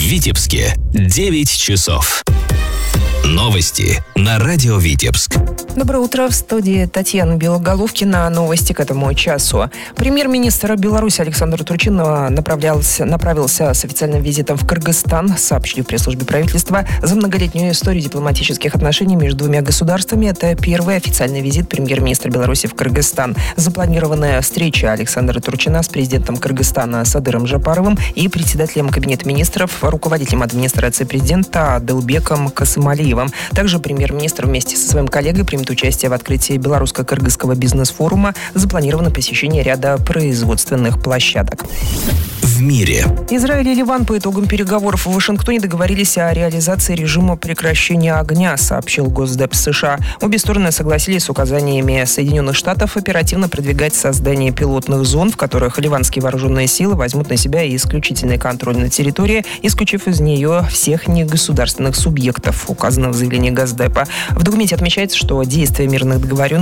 Витебске 9 часов. Новости на радио Витебск. Доброе утро. В студии Татьяна Белоголовкина. Новости к этому часу. Премьер-министр Беларуси Александр Турчин направился с официальным визитом в Кыргызстан, сообщили в пресс-службе правительства. За многолетнюю историю дипломатических отношений между двумя государствами это первый официальный визит премьер-министра Беларуси в Кыргызстан. Запланированная встреча Александра Турчина с президентом Кыргызстана Садыром Жапаровым и председателем Кабинета министров, руководителем администрации президента Адылбеком Касымалиевым. Также премьер-министр вместе со своим коллегой примет участие в открытии белорусско-кыргызского бизнес-форума. Запланировано посещение ряда производственных площадок. В мире. Израиль и Ливан по итогам переговоров в Вашингтоне договорились о реализации режима прекращения огня, сообщил Госдеп США. Обе стороны согласились с указаниями Соединенных Штатов оперативно продвигать создание пилотных зон, в которых ливанские вооруженные силы возьмут на себя исключительный контроль на территории, исключив из нее всех негосударственных субъектов, указано в заявлении Госдепа. В документе отмечается, что действия мирных договоренностей